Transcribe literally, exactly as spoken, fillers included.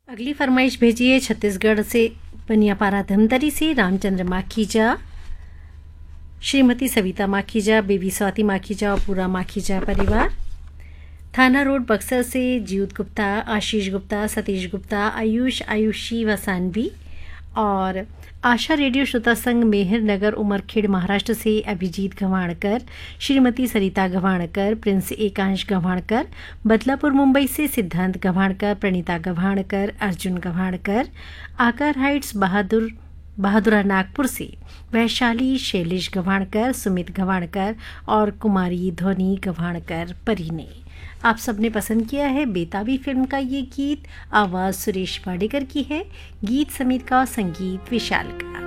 अगली फरमाइश भेजी है छत्तीसगढ़ से बनियापारा धमतरी से रामचंद्र माखीजा, श्रीमती सविता माखीजा, बेबी स्वाति माखीजा और पूरा माखीजा परिवार। थाना रोड बक्सर से जीउत गुप्ता, आशीष गुप्ता, सतीश गुप्ता, आयुष, आयुषी व सानवी। और आशा रेडियो श्रोता संघ मेहर नगर उमरखेड़ महाराष्ट्र से अभिजीत गवाणकर, श्रीमती सरिता गवाणकर, प्रिंस एकांश गवाणकर। बदलापुर मुंबई से सिद्धांत गवाणकर, प्रणीता गवाणकर, अर्जुन गवाणकर। आकर हाइट्स बहादुर बहादुरा नागपुर से वैशाली, शैलेश गवाणकर, सुमित गवाणकर और कुमारी ध्वनि गवाणकर परी ने। आप सबने पसंद किया है बेताबी फिल्म का ये गीत। आवाज़ सुरेश वाडेकर की है, गीत समीर का, संगीत विशाल का।